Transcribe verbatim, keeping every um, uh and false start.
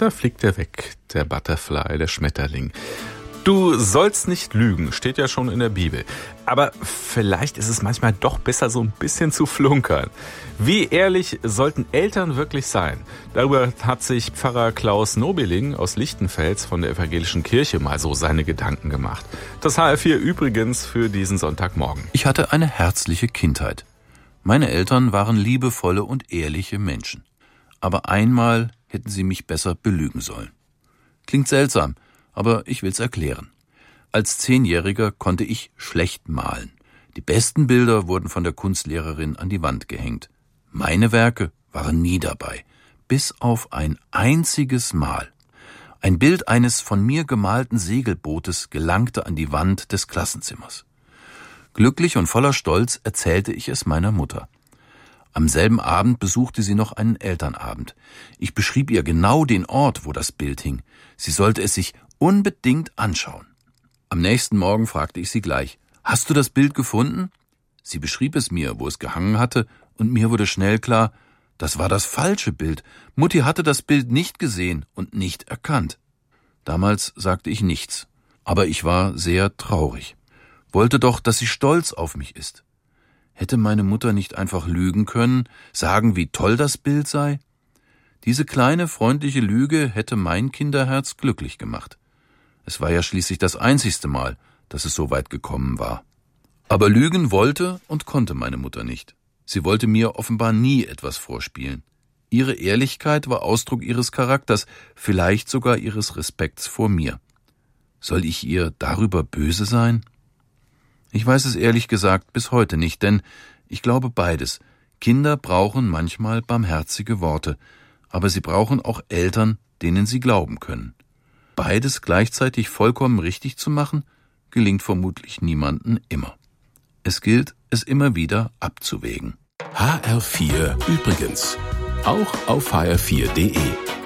da fliegt er weg, der Butterfly, der Schmetterling. Du sollst nicht lügen, steht ja schon in der Bibel. Aber vielleicht ist es manchmal doch besser, so ein bisschen zu flunkern. Wie ehrlich sollten Eltern wirklich sein? Darüber hat sich Pfarrer Klaus Nobeling aus Lichtenfels von der Evangelischen Kirche mal so seine Gedanken gemacht. Das H R vier übrigens für diesen Sonntagmorgen. Ich hatte eine herzliche Kindheit. Meine Eltern waren liebevolle und ehrliche Menschen. Aber einmal hätten sie mich besser belügen sollen. Klingt seltsam, aber ich will's erklären. Als Zehnjähriger konnte ich schlecht malen. Die besten Bilder wurden von der Kunstlehrerin an die Wand gehängt. Meine Werke waren nie dabei, bis auf ein einziges Mal. Ein Bild eines von mir gemalten Segelbootes gelangte an die Wand des Klassenzimmers. Glücklich und voller Stolz erzählte ich es meiner Mutter. Am selben Abend besuchte sie noch einen Elternabend. Ich beschrieb ihr genau den Ort, wo das Bild hing. Sie sollte es sich unbedingt anschauen. Am nächsten Morgen fragte ich sie gleich: »Hast du das Bild gefunden?« Sie beschrieb es mir, wo es gehangen hatte, und mir wurde schnell klar, das war das falsche Bild. Mutti hatte das Bild nicht gesehen und nicht erkannt. Damals sagte ich nichts, aber ich war sehr traurig. Wollte doch, dass sie stolz auf mich ist. Hätte meine Mutter nicht einfach lügen können, sagen, wie toll das Bild sei? Diese kleine, freundliche Lüge hätte mein Kinderherz glücklich gemacht. Es war ja schließlich das einzigste Mal, dass es so weit gekommen war. Aber lügen wollte und konnte meine Mutter nicht. Sie wollte mir offenbar nie etwas vorspielen. Ihre Ehrlichkeit war Ausdruck ihres Charakters, vielleicht sogar ihres Respekts vor mir. Soll ich ihr darüber böse sein? Ich weiß es ehrlich gesagt bis heute nicht, denn ich glaube beides. Kinder brauchen manchmal barmherzige Worte, aber sie brauchen auch Eltern, denen sie glauben können. Beides gleichzeitig vollkommen richtig zu machen, gelingt vermutlich niemandem immer. Es gilt, es immer wieder abzuwägen. H R vier übrigens. Auch auf H R vier punkt de.